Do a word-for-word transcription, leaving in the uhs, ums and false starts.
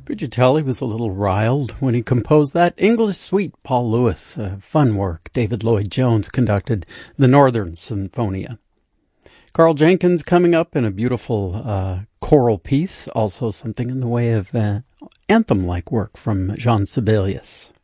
Could you tell he was a little riled when he composed that? English Suite, Paul Lewis. Uh, fun work. David Lloyd Jones conducted the Northern Sinfonia. Carl Jenkins coming up in a beautiful uh, choral piece. Also something in the way of uh, anthem-like work from Jean Sibelius.